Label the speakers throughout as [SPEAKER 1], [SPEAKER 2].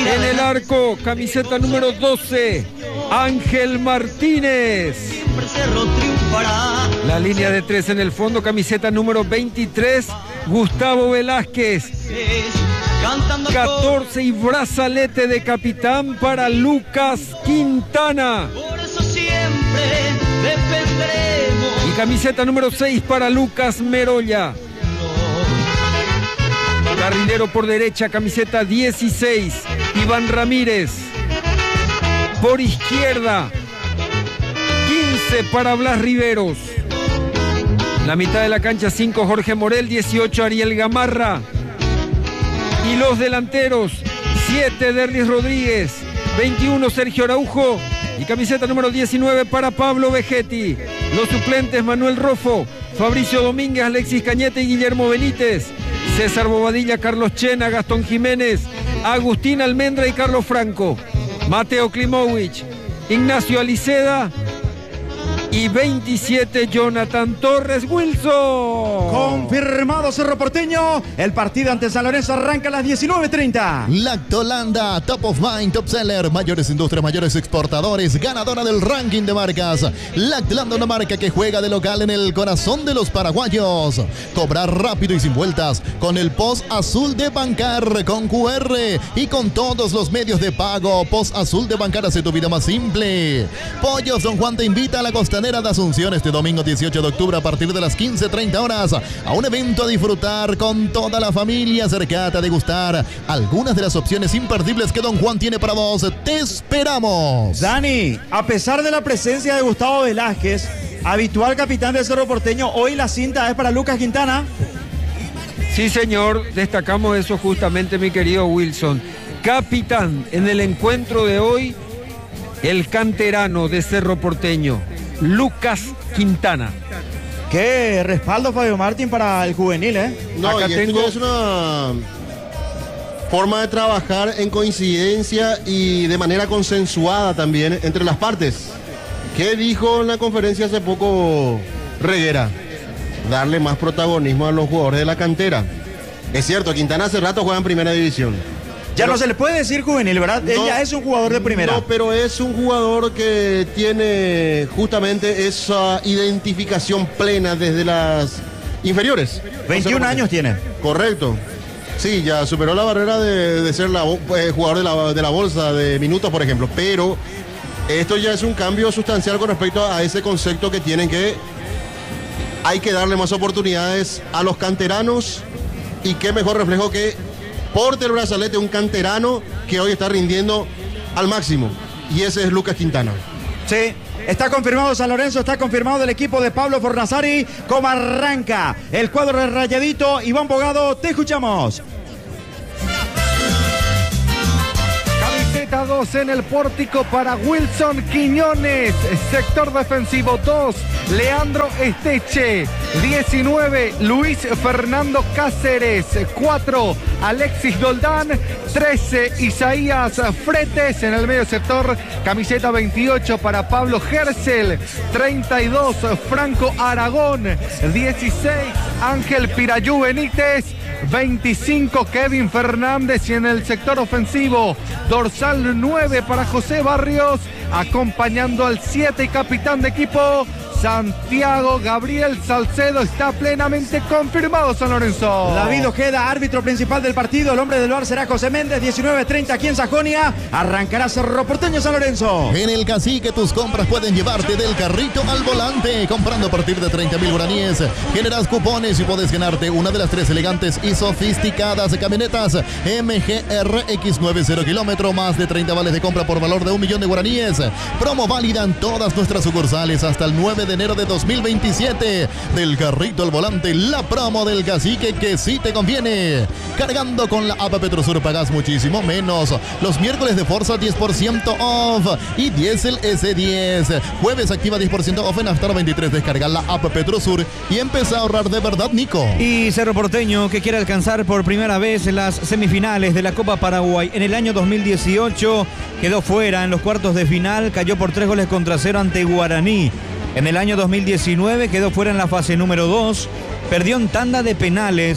[SPEAKER 1] En el arco, camiseta número 12, Ángel Martínez. La línea de 3 en el fondo, camiseta número 23, Gustavo Velázquez. 14 y brazalete de capitán para Lucas Quintana. Y camiseta número 6 para Lucas Merolla. Carrilero por derecha, camiseta 16, Iván Ramírez. Por izquierda, 15 para Blas Riveros. La mitad de la cancha, 5 Jorge Morel, 18 Ariel Gamarra. Y los delanteros, 7 Derlis Rodríguez, 21 Sergio Araujo y camiseta número 19 para Pablo Vegetti. Los suplentes, Manuel Rofo, Fabricio Domínguez, Alexis Cañete y Guillermo Benítez. César Bobadilla, Carlos Chena, Gastón Jiménez, Agustín Almendra y Carlos Franco. Mateo Klimovich, Ignacio Aliceda y 27 Jonathan Torres Wilson.
[SPEAKER 2] Confirmado Cerro Porteño. El partido ante San Lorenzo arranca a las 19:30.
[SPEAKER 3] Lactolanda, Top of Mind, Top Seller, mayores industrias, mayores exportadores, ganadora del ranking de marcas. Lactolanda, una marca que juega de local en el corazón de los paraguayos. Cobrar rápido y sin vueltas con el Post Azul de Bancar, con QR y con todos los medios de pago. Post Azul de Bancar hace tu vida más simple. Pollos Don Juan te invita a la Costanera de Asunción este domingo 18 de octubre a partir de las 15:30 horas a un evento a disfrutar con toda la familia. Acércate a degustar algunas de las opciones imperdibles que Don Juan tiene para vos. Te esperamos.
[SPEAKER 2] Dani, a pesar de la presencia de Gustavo Velázquez, habitual capitán del Cerro Porteño, hoy la cinta es para Lucas Quintana.
[SPEAKER 1] Sí, señor, destacamos eso justamente, mi querido Wilson. Capitán en el encuentro de hoy, el canterano de Cerro Porteño, Lucas Quintana.
[SPEAKER 2] Qué respaldo, Fabio Martín, para el juvenil, ¿eh?
[SPEAKER 4] No,
[SPEAKER 1] acá
[SPEAKER 4] y
[SPEAKER 1] tengo...
[SPEAKER 4] esto es una forma de trabajar en coincidencia y de manera consensuada también entre las partes. ¿Qué dijo en la conferencia hace poco Reguera? Darle más protagonismo a los jugadores de la cantera. Es cierto, Quintana hace rato juega en primera división.
[SPEAKER 2] Ya no se le puede decir juvenil, ¿verdad? Él ya es un jugador de primera.
[SPEAKER 4] No, pero es un jugador que tiene justamente esa identificación plena desde las inferiores.
[SPEAKER 2] 21 años tiene.
[SPEAKER 4] Correcto. Sí, ya superó la barrera de ser jugador de la bolsa de minutos, por ejemplo. Pero esto ya es un cambio sustancial con respecto a ese concepto que tienen, que hay que darle más oportunidades a los canteranos. Y qué mejor reflejo que porte el brazalete un canterano que hoy está rindiendo al máximo, y ese es Lucas Quintana.
[SPEAKER 2] Sí, está confirmado San Lorenzo, está confirmado el equipo de Pablo Fornazari. ¿Cómo arranca el cuadro de Rayadito? Iván Bogado, te escuchamos.
[SPEAKER 5] Camiseta 2 en el pórtico para Wilson Quiñones. Sector defensivo 2, Leandro Esteche. 19, Luis Fernando Cáceres. 4, Alexis Doldán. 13, Isaías Fretes. En el medio sector, camiseta 28 para Pablo Gersel. 32, Franco Aragón. 16, Ángel Pirayú Benítez. 25, Kevin Fernández. Y en el sector ofensivo, dorsal 9 para José Barrios, acompañando al 7 y capitán de equipo, Santiago Gabriel Salcedo. Está plenamente confirmado San Lorenzo.
[SPEAKER 2] David Ojeda, árbitro principal del partido. El hombre del VAR será José Méndez. 19:30 aquí en Sajonia. Arrancará Cerro Porteño San Lorenzo.
[SPEAKER 3] En el Cacique tus compras pueden llevarte del carrito al volante. Comprando a partir de 30.000 guaraníes, generas cupones y puedes ganarte una de las 3 elegantes y sofisticadas camionetas MG RX9 0 kilómetro. Más de 30 vales de compra por valor de 1 millón de guaraníes. Promo válida en todas nuestras sucursales hasta el 9 de enero de 2027. Del carrito al volante, la promo del Cacique que sí te conviene. Cargando con la app Petrosur pagas muchísimo menos. Los miércoles de Forza 10% off y Diesel S10. Jueves activa 10% off en hasta 23. Descarga la app Petrosur y empieza a ahorrar de verdad, Nico.
[SPEAKER 6] Y Cerro Porteño, que quiere alcanzar por primera vez las semifinales de la Copa Paraguay. En el año 2018 quedó fuera en los cuartos de final, cayó por 3-0 ante Guaraní. En el año 2019 quedó fuera en la fase número 2, perdió en tanda de penales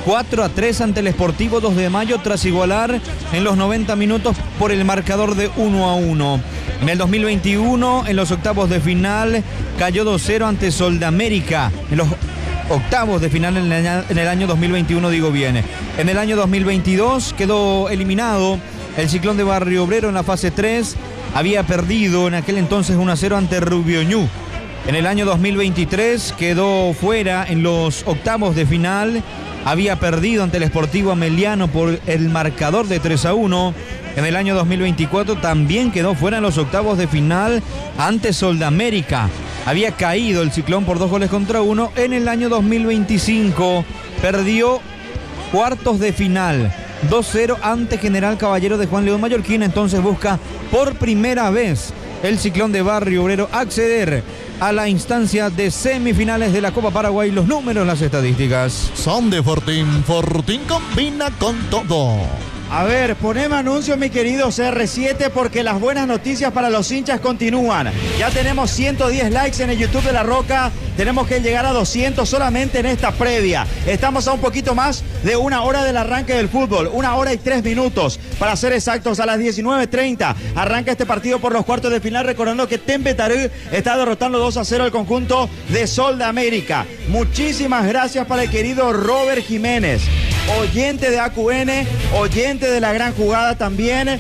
[SPEAKER 6] 4-3 ante el Sportivo 2 de Mayo tras igualar en los 90 minutos por el marcador de 1-1. En el 2021, en los octavos de final, cayó 2-0 ante Soldamérica. En los octavos de final en el año 2021, digo bien. En el año 2022 quedó eliminado el Ciclón de Barrio Obrero en la fase 3. Había perdido en aquel entonces 1-0 ante Rubio Ñu. En el año 2023 quedó fuera en los octavos de final. Había perdido ante el Sportivo Ameliano por el marcador de 3-1. En el año 2024 también quedó fuera en los octavos de final ante Soldamérica. Había caído el Ciclón por 2-1. En el año 2025 perdió cuartos de final 2-0 ante General Caballero de Juan León Mallorquín. Entonces busca por primera vez el Ciclón de Barrio Obrero acceder a la instancia de semifinales de la Copa Paraguay. Los números, las estadísticas.
[SPEAKER 3] Son de Fortín. Fortín combina con todo.
[SPEAKER 2] A ver, poneme anuncio, mi querido CR7, porque las buenas noticias para los hinchas continúan. Ya tenemos 110 likes en el YouTube de La Roca. Tenemos que llegar a 200 solamente en esta previa. Estamos a un poquito más de una hora del arranque del fútbol. 1 hora y 3 minutos. Para ser exactos, a las 19:30 arranca este partido por los cuartos de final. Recordando que Tempe Tarú está derrotando 2-0 al conjunto de Sol de América. Muchísimas gracias para el querido Robert Jiménez, oyente de AQN, oyente de La Gran Jugada también.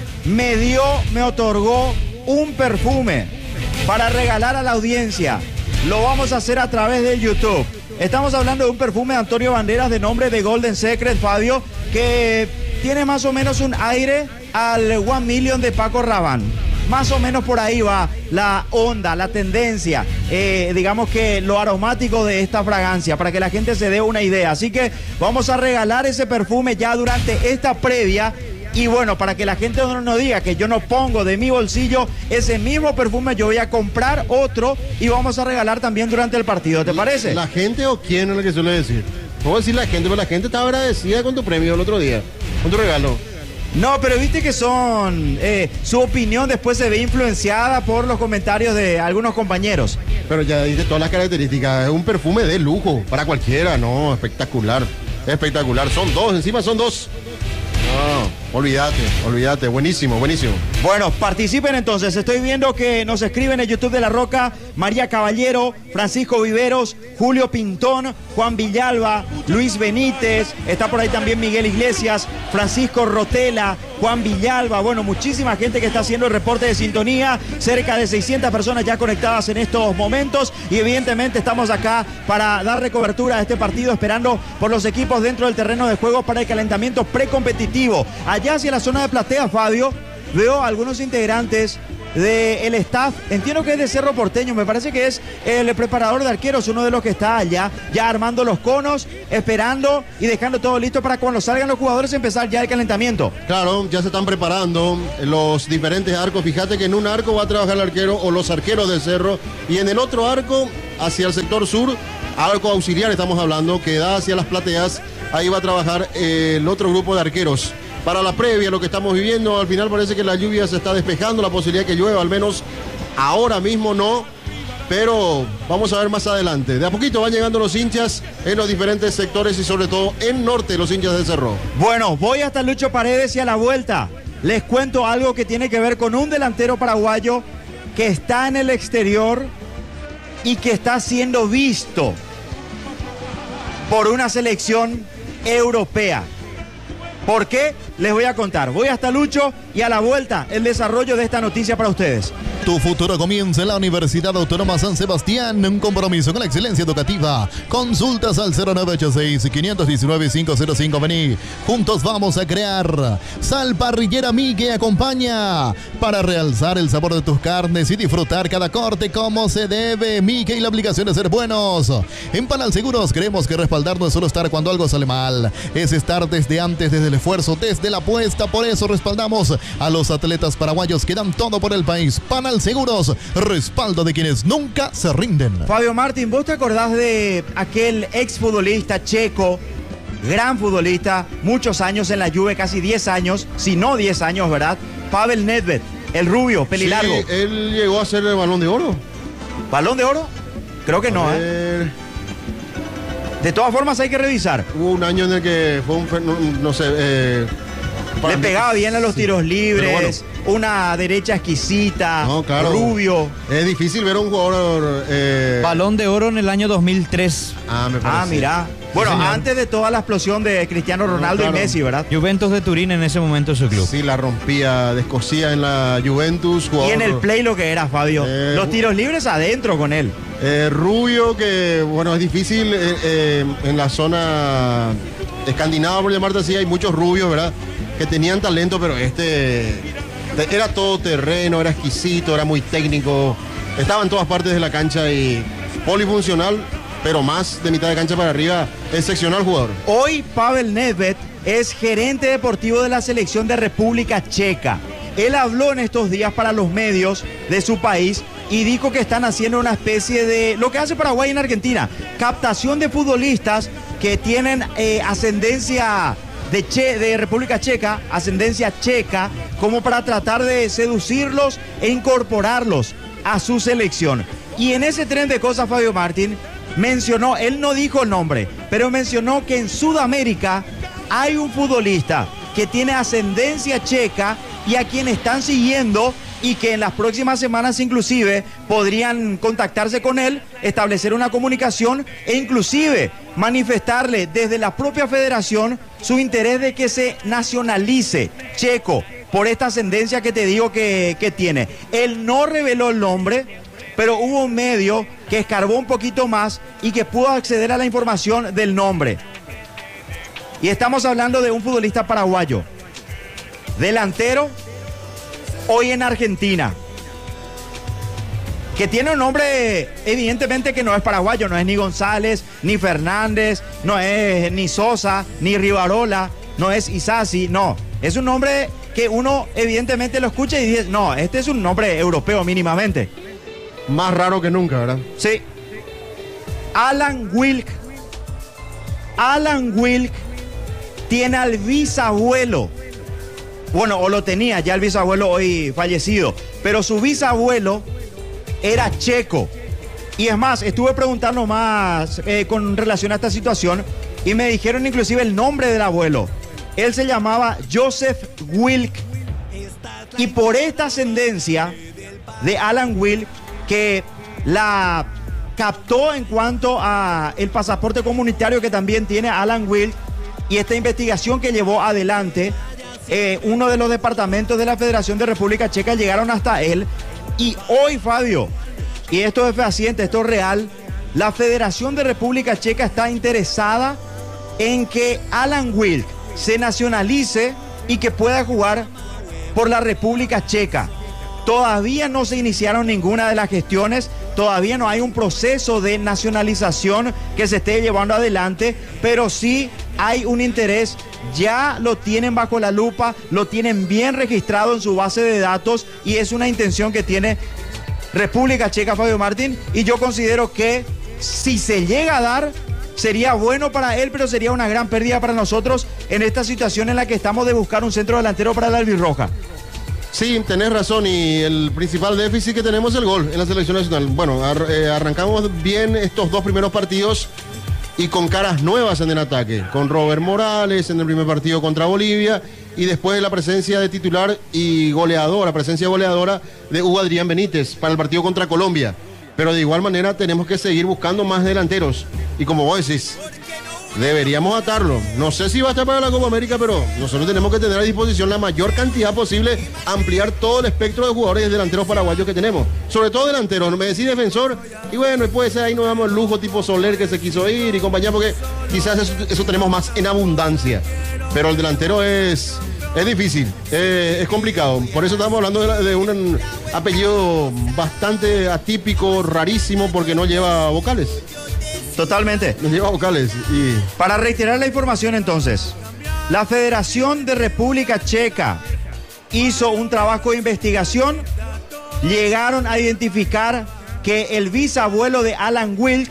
[SPEAKER 2] Me otorgó un perfume para regalar a la audiencia. Lo vamos a hacer a través de YouTube. Estamos hablando de un perfume de Antonio Banderas de nombre de Golden Secret, Fabio, que tiene más o menos un aire al 1 Million de Paco Rabanne. Más o menos por ahí va la onda, la tendencia, digamos que lo aromático de esta fragancia, para que la gente se dé una idea. Así que vamos a regalar ese perfume ya durante esta previa. Y bueno, para que la gente no diga que yo no pongo de mi bolsillo ese mismo perfume, yo voy a comprar otro y vamos a regalar también durante el partido. ¿Te parece?
[SPEAKER 4] ¿La gente o quién es lo que suele decir? Puedo decir la gente, pero la gente estaba agradecida con tu premio el otro día, con tu regalo.
[SPEAKER 2] No, pero viste que son, su opinión después se ve influenciada por los comentarios de algunos compañeros.
[SPEAKER 4] Pero ya dice todas las características, es un perfume de lujo, para cualquiera, no, espectacular, espectacular, son dos, encima son dos. No, olvídate, buenísimo.
[SPEAKER 2] Bueno, participen entonces. Estoy viendo que nos escriben en YouTube de La Roca María Caballero, Francisco Viveros, Julio Pintón, Juan Villalba, Luis Benítez, está por ahí también Miguel Iglesias, Francisco Rotela, Juan Villalba. Bueno, muchísima gente que está haciendo el reporte de sintonía, cerca de 600 personas ya conectadas en estos momentos y evidentemente estamos acá para darle cobertura a este partido, esperando por los equipos dentro del terreno de juego para el calentamiento precompetitivo. Allá hacia la zona de platea, Fabio, veo a algunos integrantes del staff, entiendo que es de Cerro Porteño, me parece que es el preparador de arqueros, uno de los que está allá, ya armando los conos, esperando y dejando todo listo para cuando salgan los jugadores empezar ya el calentamiento.
[SPEAKER 4] Claro, ya se están preparando los diferentes arcos. Fíjate que en un arco va a trabajar el arquero o los arqueros del Cerro y en el otro arco, hacia el sector sur, arco auxiliar estamos hablando, que da hacia las plateas, ahí va a trabajar el otro grupo de arqueros. Para la previa, lo que estamos viviendo, al final parece que la lluvia se está despejando, la posibilidad que llueva, al menos ahora mismo no, pero vamos a ver más adelante. De a poquito van llegando los hinchas en los diferentes sectores y sobre todo en norte los hinchas del Cerro.
[SPEAKER 2] Bueno, voy hasta Lucho Paredes y a la vuelta les cuento algo que tiene que ver con un delantero paraguayo que está en el exterior y que está siendo visto por una selección europea. ¿Por qué? Les voy a contar. Voy hasta Lucho y a la vuelta el desarrollo de esta noticia para ustedes.
[SPEAKER 3] Tu futuro comienza en la Universidad Autónoma San Sebastián, un compromiso con la excelencia educativa. Consultas al 0986-519-505. Vení, juntos vamos a crear. Sal Parrillera Migue acompaña para realzar el sabor de tus carnes y disfrutar cada corte como se debe. Migue y la obligación de ser buenos. En Panal Seguros creemos que respaldar no es solo estar cuando algo sale mal, es estar desde antes, desde el esfuerzo, desde la apuesta. Por eso respaldamos a los atletas paraguayos que dan todo por el país. Panal Seguros, respaldo de quienes nunca se rinden.
[SPEAKER 2] Fabio Martín, ¿vos te acordás de aquel exfutbolista checo, gran futbolista, muchos años en la Juve, casi 10 años, si no 10 años, ¿verdad? Pavel Nedved, el rubio, pelilargo.
[SPEAKER 4] Sí, él llegó a ser el Balón de Oro.
[SPEAKER 2] ¿Balón de Oro? Creo que no, De todas formas hay que revisar.
[SPEAKER 4] Hubo un año en el que fue no sé...
[SPEAKER 2] Le pegaba bien a los tiros libres, una derecha exquisita,
[SPEAKER 4] claro,
[SPEAKER 2] rubio.
[SPEAKER 4] Es difícil ver a un jugador...
[SPEAKER 6] Balón de oro en el año 2003.
[SPEAKER 4] me parece.
[SPEAKER 2] Mira. Bueno,
[SPEAKER 4] Sí,
[SPEAKER 2] antes de toda la explosión de Cristiano Ronaldo
[SPEAKER 4] claro.
[SPEAKER 2] y Messi, ¿verdad?
[SPEAKER 6] Juventus de Turín en ese momento su club.
[SPEAKER 4] Sí, la rompía, descosía en la Juventus.
[SPEAKER 2] Y en el play lo que era, Fabio. Los tiros libres adentro con él.
[SPEAKER 4] Rubio, que bueno, es difícil en la zona escandinava, por llamarte así, hay muchos rubios, ¿verdad? Que tenían talento, pero era todo terreno, era exquisito, era muy técnico, estaba en todas partes de la cancha y polifuncional, pero más de mitad de cancha para arriba, excepcional jugador.
[SPEAKER 2] Hoy Pavel Nedved es gerente deportivo de la selección de República Checa. Él habló en estos días para los medios de su país y dijo que están haciendo una especie de lo que hace Paraguay en Argentina, captación de futbolistas que tienen ascendencia de República Checa, ascendencia checa, como para tratar de seducirlos e incorporarlos a su selección. Y en ese tren de cosas, Fabio Martín mencionó, él no dijo el nombre, pero mencionó que en Sudamérica hay un futbolista que tiene ascendencia checa y a quien están siguiendo y que en las próximas semanas inclusive podrían contactarse con él, establecer una comunicación e inclusive manifestarle desde la propia federación su interés de que se nacionalice checo por esta ascendencia que te digo que tiene. Él no reveló el nombre, pero hubo un medio que escarbó un poquito más y que pudo acceder a la información del nombre. Y estamos hablando de un futbolista paraguayo, delantero, hoy en Argentina, que tiene un nombre evidentemente que no es paraguayo, no es ni González, ni Fernández, no es ni Sosa, ni Rivarola, no es Isasi, no, es un nombre que uno evidentemente lo escucha y dice, no, este es un nombre europeo mínimamente.
[SPEAKER 4] Más raro que nunca, ¿verdad?
[SPEAKER 2] Sí. Alan Wilk. Alan Wilk tiene al bisabuelo. Bueno, o lo tenía ya el bisabuelo hoy fallecido, pero su bisabuelo era checo. Y es más, estuve preguntando más con relación a esta situación y me dijeron inclusive el nombre del abuelo. Él se llamaba Joseph Wilk. Y por esta ascendencia de Alan Wilk, que la captó en cuanto a el pasaporte comunitario que también tiene Alan Wilk, y esta investigación que llevó adelante uno de los departamentos de la Federación de República Checa, llegaron hasta él. Y hoy, Fabio, y esto es fehaciente, esto es real, la Federación de República Checa está interesada en que Alan Wilk se nacionalice y que pueda jugar por la República Checa. Todavía no se iniciaron ninguna de las gestiones, todavía no hay un proceso de nacionalización que se esté llevando adelante, pero sí hay un interés, ya lo tienen bajo la lupa, lo tienen bien registrado en su base de datos y es una intención que tiene República Checa, Fabio Martín, y yo considero que si se llega a dar, sería bueno para él, pero sería una gran pérdida para nosotros en esta situación en la que estamos de buscar un centro delantero para la albirroja.
[SPEAKER 4] Sí, tenés razón, y el principal déficit que tenemos es el gol en la selección nacional. Bueno, arrancamos bien estos dos primeros partidos y con caras nuevas en el ataque, con Robert Morales en el primer partido contra Bolivia y después la presencia de titular y goleadora, presencia goleadora de Hugo Adrián Benítez para el partido contra Colombia. Pero de igual manera tenemos que seguir buscando más delanteros y como vos decís, deberíamos atarlo. No sé si va a estar para la Copa América, pero nosotros tenemos que tener a disposición la mayor cantidad posible, ampliar todo el espectro de jugadores delanteros paraguayos que tenemos. Sobre todo delanteros, no me decís defensor, y bueno, puede ser ahí nos damos el lujo tipo Soler que se quiso ir y compañía, porque quizás eso tenemos más en abundancia. Pero el delantero es difícil, es complicado. Por eso estamos hablando de un apellido bastante atípico, rarísimo, porque no lleva vocales.
[SPEAKER 2] Totalmente.
[SPEAKER 4] Nos lleva vocales. Y
[SPEAKER 2] para reiterar la información entonces, la Federación de República Checa hizo un trabajo de investigación, llegaron a identificar que el bisabuelo de Alan Wilk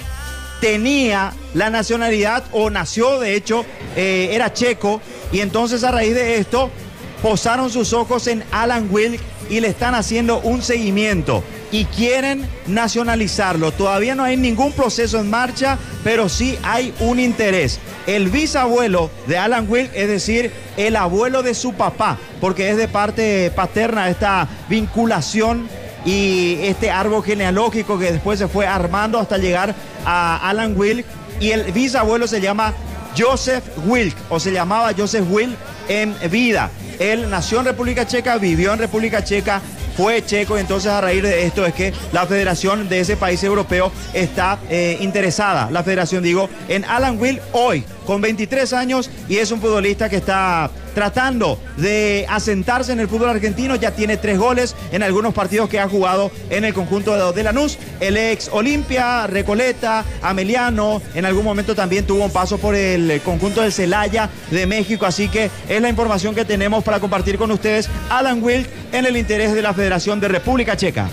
[SPEAKER 2] tenía la nacionalidad, o nació de hecho, era checo, y entonces a raíz de esto posaron sus ojos en Alan Wilk y le están haciendo un seguimiento. y quieren nacionalizarlo. Todavía no hay ningún proceso en marcha, pero sí hay un interés. El bisabuelo de Alan Wilk, es decir, el abuelo de su papá, porque es de parte paterna esta vinculación y este árbol genealógico que después se fue armando hasta llegar a Alan Wilk, y el bisabuelo se llama Joseph Wilk, o se llamaba Joseph Wilk en vida. Él nació en República Checa, vivió en República Checa, fue checo, y entonces a raíz de esto es que la federación de ese país europeo está interesada, la federación digo, en Alan Wilk hoy, con 23 años, y es un futbolista que está tratando de asentarse en el fútbol argentino. Ya tiene 3 goles en algunos partidos que ha jugado en el conjunto de Lanús. El ex Olimpia, Recoleta, Ameliano, en algún momento también tuvo un paso por el conjunto del Celaya de México, así que es la información que tenemos para compartir con ustedes. Alan Wilk en el interés de la Federación de República Checa.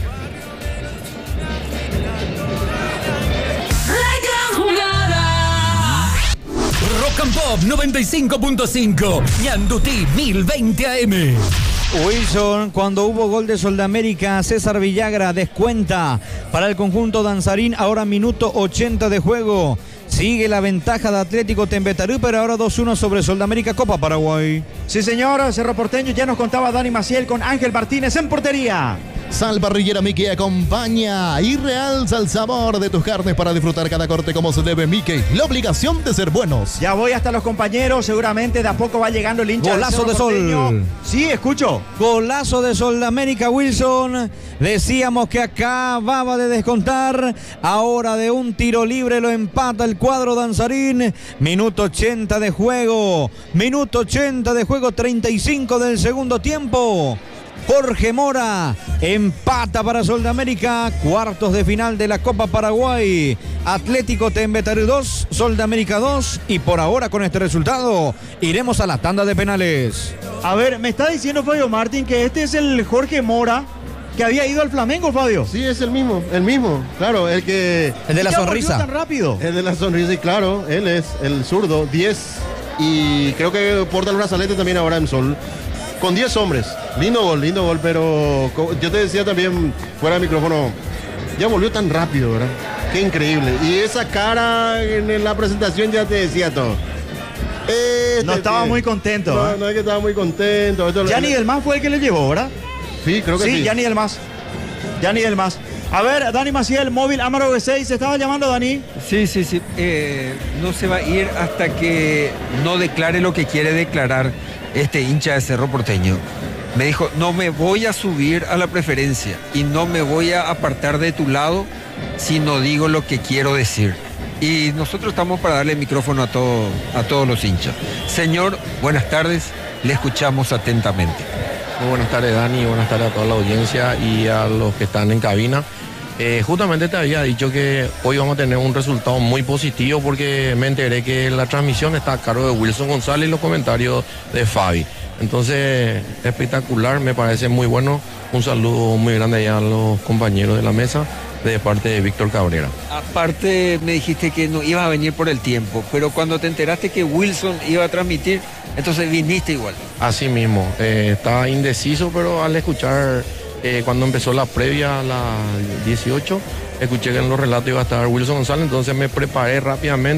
[SPEAKER 7] Rock and Pop 95.5, Ñandutí 1020 AM.
[SPEAKER 6] Wilson, cuando hubo gol de Soldamérica, César Villagra descuenta para el conjunto danzarín. Ahora minuto 80 de juego. Sigue la ventaja de Atlético Tembetarú, pero ahora 2-1 sobre Soldamérica, Copa Paraguay.
[SPEAKER 2] Sí, señor, Cerro Porteño, ya nos contaba Dani Maciel con Ángel Martínez en portería.
[SPEAKER 3] Sal Parrillera Mickey acompaña y realza el sabor de tus carnes para disfrutar cada corte como se debe. Mickey, la obligación de ser buenos.
[SPEAKER 2] Ya voy hasta los compañeros, seguramente de a poco va llegando el hincha.
[SPEAKER 6] Golazo de Sol.
[SPEAKER 2] Sí, escucho.
[SPEAKER 6] Golazo de Soldamérica, Wilson. Decíamos que acababa de descontar. Ahora de un tiro libre lo empata el cuadro danzarín. Minuto 80 de juego. Minuto 80 de juego, 35 del segundo tiempo. Jorge Mora empata para Soldamérica, cuartos de final de la Copa Paraguay. Atlético Tembetarú 2, Soldamérica 2, y por ahora con este resultado iremos a la tanda de penales.
[SPEAKER 2] A ver, me está diciendo Fabio Martín que este es el Jorge Mora que había ido al Flamengo, Fabio.
[SPEAKER 4] Sí, es el mismo, claro, el que...
[SPEAKER 6] El de la sonrisa.
[SPEAKER 2] Tan rápido.
[SPEAKER 4] El de la sonrisa, y claro, él es el zurdo, 10, y creo que porta el brazalete también ahora en Sol. Con 10 hombres. Lindo gol, pero yo te decía también fuera de micrófono, ya volvió tan rápido, ¿verdad? Qué increíble. Y esa cara en la presentación ya te decía todo.
[SPEAKER 2] No estaba muy contento.
[SPEAKER 4] No, no es que estaba muy contento.
[SPEAKER 2] Gianni Delmas fue el que le llevó, ¿verdad?
[SPEAKER 4] Sí, creo que sí.
[SPEAKER 2] Sí, Gianni Delmas. A ver, Dani Maciel, móvil Amaro B6, ¿se estaba llamando, Dani?
[SPEAKER 1] Sí. No se va a ir hasta que no declare lo que quiere declarar este hincha de Cerro Porteño. Me dijo, no me voy a subir a la preferencia y no me voy a apartar de tu lado si no digo lo que quiero decir. Y nosotros estamos para darle micrófono a todos los hinchas. Señor, buenas tardes, le escuchamos atentamente.
[SPEAKER 8] Muy buenas tardes, Dani, buenas tardes a toda la audiencia y a los que están en cabina. Justamente te había dicho que hoy vamos a tener un resultado muy positivo porque me enteré que la transmisión está a cargo de Wilson González y los comentarios de Fabi. Entonces, espectacular, me parece muy bueno. Un saludo muy grande allá a los compañeros de la mesa de parte de Víctor Cabrera.
[SPEAKER 1] Aparte, me dijiste que no ibas a venir por el tiempo, pero cuando te enteraste que Wilson iba a transmitir, entonces viniste igual.
[SPEAKER 8] Así mismo, estaba indeciso, pero al escuchar... cuando empezó la previa a las 18, escuché que en los relatos iba a estar Wilson González, entonces me preparé rápidamente.